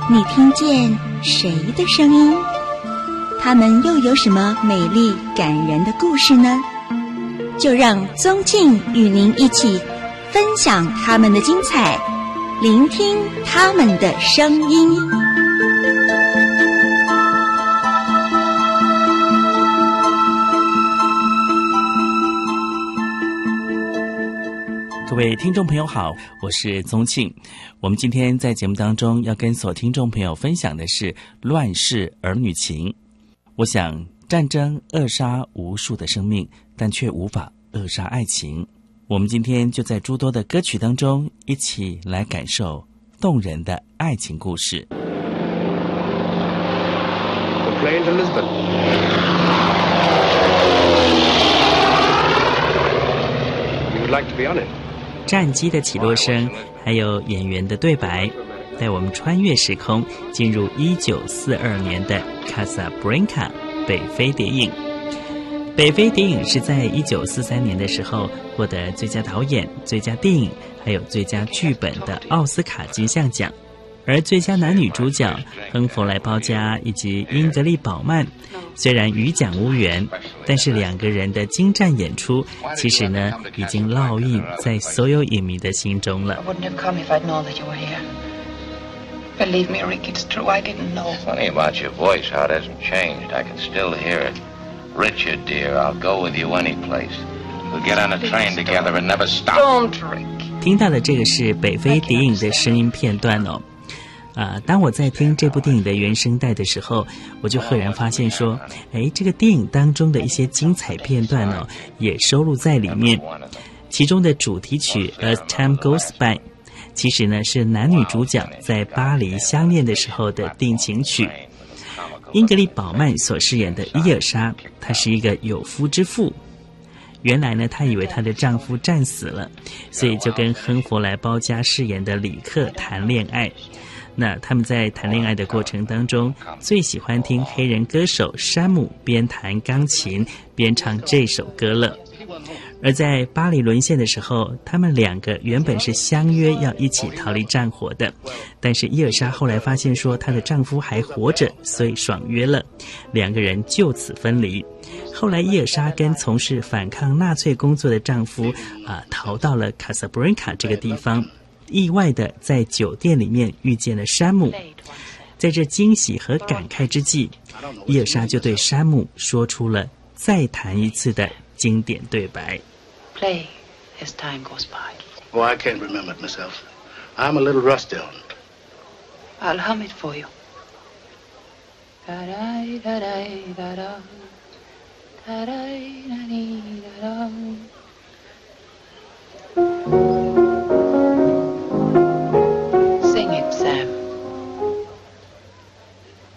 你听见谁的声音？他们又有什么美丽感人的故事呢？就让宗庆与您一起分享他们的精彩，聆听他们的声音。 各位听众朋友好，我是宗庆。我们今天在节目当中要跟所有听众朋友分享的是乱世儿女情。我想战争扼杀无数的生命，但却无法扼杀爱情。我们今天就在诸多的歌曲当中一起来感受动人的爱情故事。 The plane to Lisbon. You would like to be on it? 战机的起落声，还有演员的对白，带我们穿越时空，进入1942年的卡萨布兰卡北非谍影。北非谍影是在1943年的时候获得最佳导演、最佳电影还有最佳剧本的奥斯卡金像奖，而最佳男女主角亨弗莱·鲍嘉以及英格丽·宝曼虽然与奖无缘，但是两个人的精湛演出其实呢已经烙印在所有影迷的心中了。 I wouldn't have come if I'd known that you were here. Believe me, Rick, it's true. I didn't know. Funny about your voice, how it hasn't changed. I can still hear it. Richard, dear, I'll go with you any place. We'll get on a train together and never stop. Don't, Rick. 听到的这个是北非谍影的声音片段哦。当我在听这部电影的原声带的时候，我就赫然发现说，这个电影当中的一些精彩片段哦，也收录在里面。其中的主题曲《As Time Goes By》，其实呢是男女主角在巴黎相恋的时候的定情曲。英格丽·宝曼所饰演的伊尔莎，她是一个有夫之妇。原来呢，她以为她的丈夫战死了，所以就跟亨弗莱·鲍嘉饰演的里克谈恋爱。那他们在谈恋爱的过程当中，最喜欢听黑人歌手山姆边弹钢琴边唱这首歌了。而在巴黎沦陷的时候，他们两个原本是相约要一起逃离战火的，但是伊尔莎后来发现说她的丈夫还活着，所以爽约了，两个人就此分离。后来伊尔莎跟从事反抗纳粹工作的丈夫逃到了卡萨布兰卡这个地方，意外的在酒店里面遇见了山姆。在这惊喜和感慨之际，伊尔莎就对山姆说出了再谈一次的经典对白。 Play as time goes by. Oh, I can't remember it myself. I'm a little rusty on it. I'll hum it for you. Da-da-da-da-da-da. Da-da-da-da-da-da.